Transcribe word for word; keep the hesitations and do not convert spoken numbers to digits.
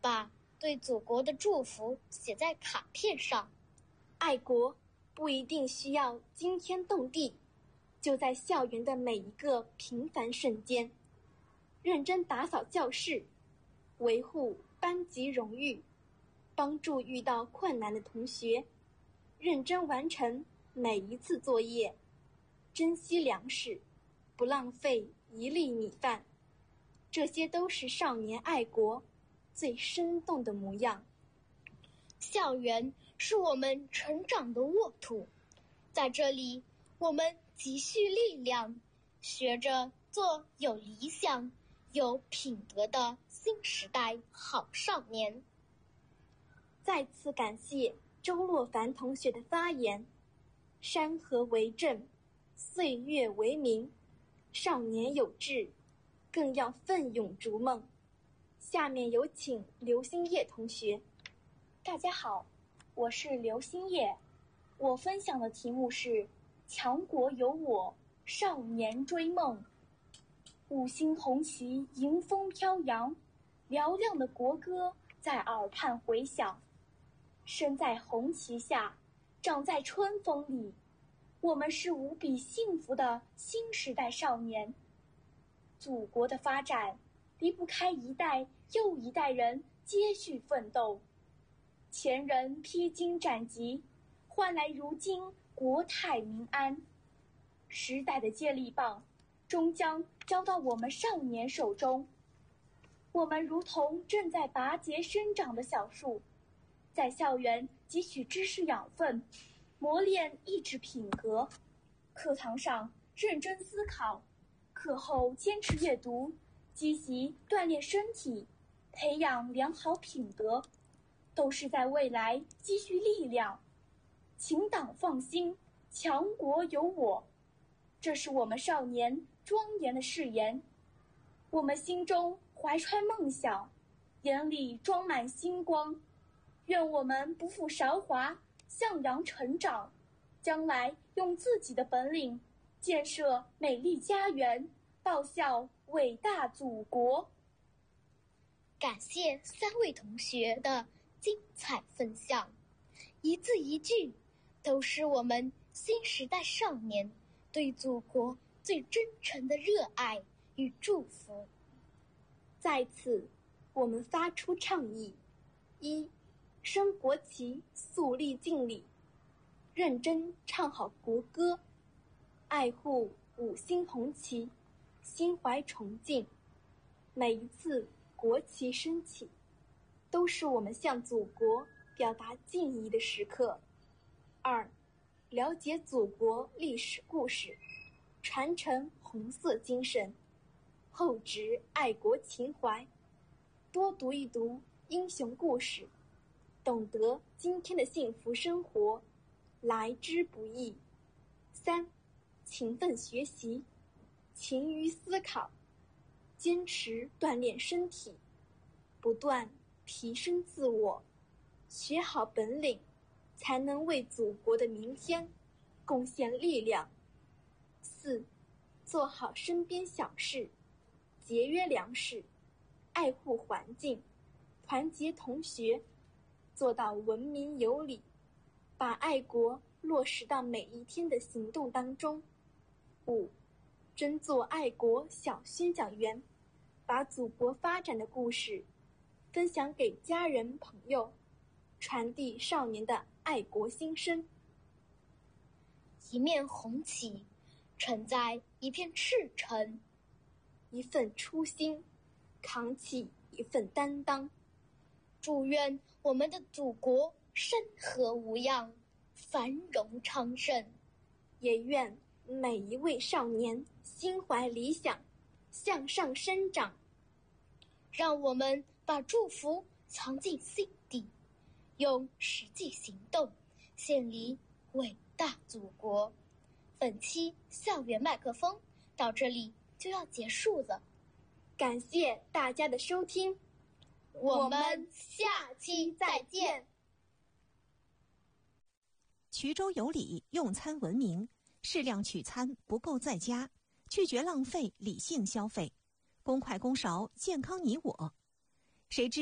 把对祖国的祝福写在卡片上。 爱国不一定需要惊天动地，就在校园的每一个平凡瞬间，认真打扫教室，维护班级荣誉，帮助遇到困难的同学，认真完成每一次作业，珍惜粮食，不浪费一粒米饭，这些都是少年爱国最生动的模样。 校园是我们成长的沃土，在这里我们积蓄力量，学着做有理想、有品德的新时代好少年。 再次感谢周若凡同学的发言。山河为证，岁月为名，少年有志，更要奋勇逐梦。下面有请刘星叶同学。 大家好，我是刘星叶，我分享的题目是强国有我，少年追梦。五星红旗迎风飘扬，嘹亮的国歌在耳畔回响。身在红旗下，长在春风里，我们是无比幸福的新时代少年。祖国的发展离不开一代又一代人接续奋斗，前人披荆斩棘，换来如今国泰民安。时代的接力棒终将交到我们少年手中，我们如同正在拔节生长的小树，在校园汲取知识养分，磨练意志品格。课堂上认真思考，课后坚持阅读，积极锻炼身体，培养良好品德，都是在未来积蓄力量。请党放心，强国有我，这是我们少年庄严的誓言。我们心中怀揣梦想，眼里装满星光，愿我们不负韶华，向阳成长，将来用自己的本领建设美丽家园，报效伟大祖国。 感谢三位同学的精彩分享，一字一句都是我们新时代少年对祖国最真诚的热爱与祝福。 在此我们发出倡议：一、升国旗，肃立敬礼，认真唱好国歌，爱护五星红旗，心怀崇敬。每一次国旗升起，都是我们向祖国表达敬意的时刻。二、了解祖国历史故事，传承红色精神，厚植爱国情怀，多读一读英雄故事，懂得今天的幸福生活来之不易。三、勤奋学习，勤于思考，坚持锻炼身体，不断提升自我，学好本领，才能为祖国的明天贡献力量。四、做好身边小事，节约粮食，爱护环境，团结同学，做到文明有礼，把爱国落实到每一天的行动当中。五、真做爱国小宣讲员，把祖国发展的故事分享给家人朋友，传递少年的爱国心声。 一面红旗承载一片赤诚， 一份初心扛起一份担当。 祝愿我们的祖国山河无恙，繁荣昌盛， 也愿每一位少年心怀理想，向上生长。 让我们把祝福藏进心底，用实际行动献礼伟大祖国。本期校园麦克风到这里就要结束了， 感谢大家的收听， 我们下期再见。 衢州有礼，用餐文明，适量取餐，不够在家，拒绝浪费，理性消费，公筷公勺，健康你我。谁知